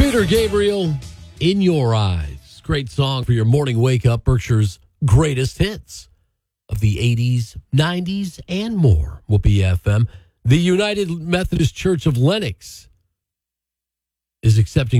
Peter Gabriel, In Your Eyes. Great song for your morning wake up. Berkshire's greatest hits of the 80s, 90s, and more will be FM. The United Methodist Church of Lenox is accepting